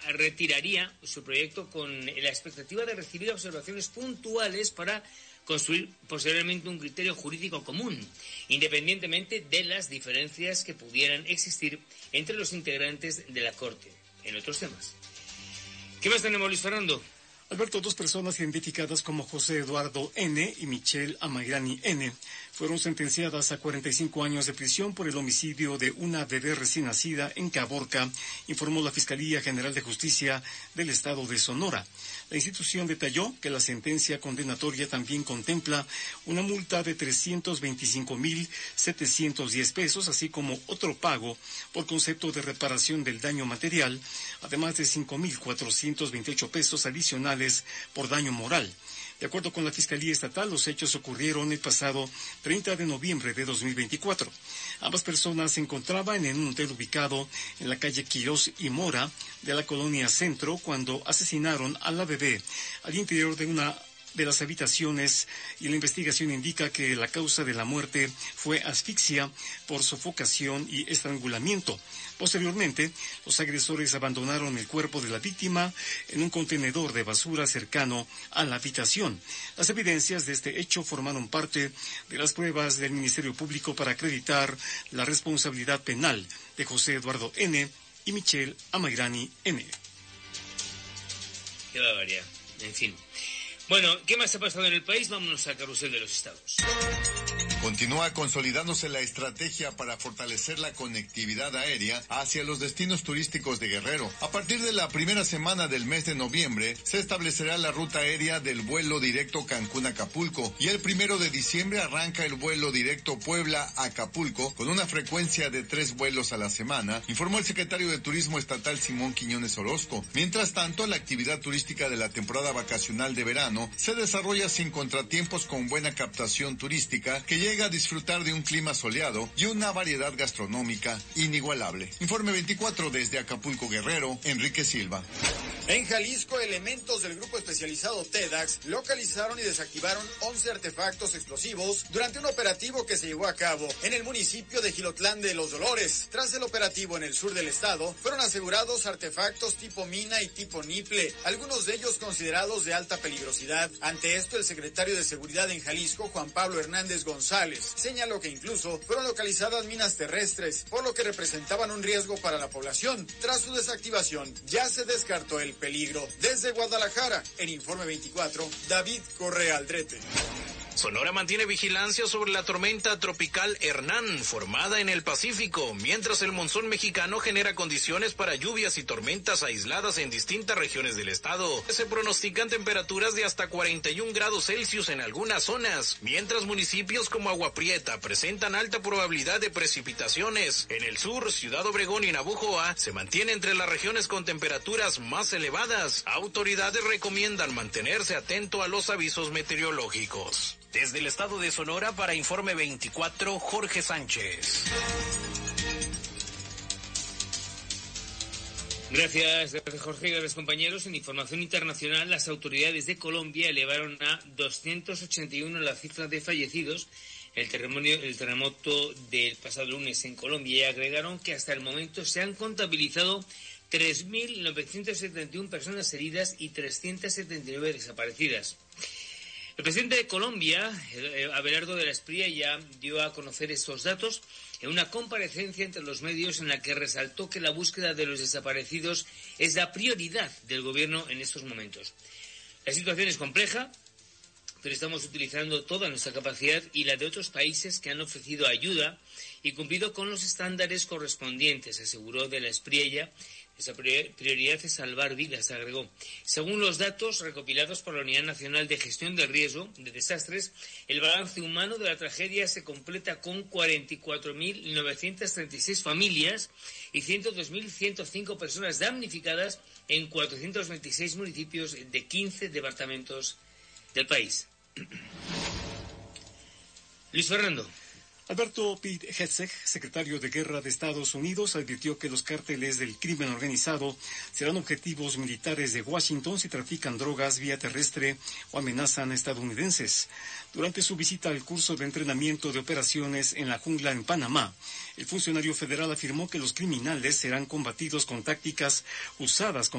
retiraría su proyecto con la expectativa de recibir observaciones puntuales para construir posteriormente un criterio jurídico común, independientemente de las diferencias que pudieran existir entre los integrantes de la Corte en otros temas. ¿Qué más tenemos, Luis Fernando? Alberto, 2 personas identificadas como José Eduardo N. y Michelle Amairani N. fueron sentenciadas a 45 años de prisión por el homicidio de una bebé recién nacida en Caborca, informó la Fiscalía General de Justicia del Estado de Sonora. La institución detalló que la sentencia condenatoria también contempla una multa de 325,710 pesos, así como otro pago por concepto de reparación del daño material, además de 5,428 pesos adicionales por daño moral. De acuerdo con la Fiscalía Estatal, los hechos ocurrieron el pasado 30 de noviembre de 2024. Ambas personas se encontraban en un hotel ubicado en la calle Quirós y Mora de la colonia Centro cuando asesinaron a la bebé al interior de una de las habitaciones, y la investigación indica que la causa de la muerte fue asfixia por sofocación y estrangulamiento. Posteriormente, los agresores abandonaron el cuerpo de la víctima en un contenedor de basura cercano a la habitación. Las evidencias de este hecho formaron parte de las pruebas del Ministerio Público para acreditar la responsabilidad penal de José Eduardo N. y Michelle Amairani N. Qué barbaridad. En fin. Bueno, ¿qué más ha pasado en el país? Vámonos al carrusel de los estados. Continúa consolidándose la estrategia para fortalecer la conectividad aérea hacia los destinos turísticos de Guerrero. A partir de la primera semana del mes de noviembre, se establecerá la ruta aérea del vuelo directo Cancún-Acapulco, y el 1 de diciembre arranca el vuelo directo Puebla-Acapulco con una frecuencia de 3 vuelos a la semana, informó el secretario de Turismo Estatal Simón Quiñones Orozco. Mientras tanto, la actividad turística de la temporada vacacional de verano se desarrolla sin contratiempos, con buena captación turística que llega a disfrutar de un clima soleado y una variedad gastronómica inigualable. Informe 24 desde Acapulco, Guerrero, Enrique Silva. En Jalisco, elementos del grupo especializado TEDAX localizaron y desactivaron 11 artefactos explosivos durante un operativo que se llevó a cabo en el municipio de Jilotlán de los Dolores. Tras el operativo en el sur del estado, fueron asegurados artefactos tipo mina y tipo niple, algunos de ellos considerados de alta peligrosidad. Ante esto, el secretario de Seguridad en Jalisco, Juan Pablo Hernández González, señaló que incluso fueron localizadas minas terrestres, por lo que representaban un riesgo para la población. Tras su desactivación, ya se descartó el peligro. Desde Guadalajara, en Informe 24, David Correa Aldrete. Sonora mantiene vigilancia sobre la tormenta tropical Hernán, formada en el Pacífico, mientras el monzón mexicano genera condiciones para lluvias y tormentas aisladas en distintas regiones del estado. Se pronostican temperaturas de hasta 41 grados Celsius en algunas zonas, mientras municipios como Agua Prieta presentan alta probabilidad de precipitaciones. En el sur, Ciudad Obregón y Navojoa se mantienen entre las regiones con temperaturas más elevadas. Autoridades recomiendan mantenerse atento a los avisos meteorológicos. Desde el estado de Sonora, para Informe 24, Jorge Sánchez. Gracias, Jorge, y a los compañeros. En información internacional, las autoridades de Colombia elevaron a 281 la cifra de fallecidos el terremoto del pasado lunes en Colombia, y agregaron que hasta el momento se han contabilizado 3.971 personas heridas y 379 desaparecidas. El presidente de Colombia, Abelardo de la Espriella, dio a conocer estos datos en una comparecencia entre los medios en la que resaltó que la búsqueda de los desaparecidos es la prioridad del gobierno en estos momentos. La situación es compleja, pero estamos utilizando toda nuestra capacidad y la de otros países que han ofrecido ayuda y cumplido con los estándares correspondientes, aseguró de la Espriella. Esa prioridad es salvar vidas, agregó. Según los datos recopilados por la Unidad Nacional de Gestión del Riesgo de Desastres, el balance humano de la tragedia se completa con 44.936 familias y 102.105 personas damnificadas en 426 municipios de 15 departamentos del país. Luis Fernando. Alberto Pete Hegseth, secretario de Guerra de Estados Unidos, advirtió que los cárteles del crimen organizado serán objetivos militares de Washington si trafican drogas vía terrestre o amenazan a estadounidenses. Durante su visita al curso de entrenamiento de operaciones en la jungla en Panamá, el funcionario federal afirmó que los criminales serán combatidos con tácticas usadas